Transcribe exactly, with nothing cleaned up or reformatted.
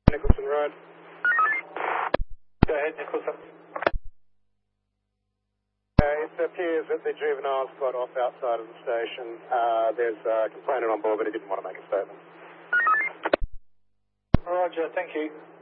Nicholson Road. Go ahead, Nicholson. Uh, it appears that the juvenile's got off outside of the station. Uh, there's a complainant on board, but he didn't want to make a statement. Roger, thank you.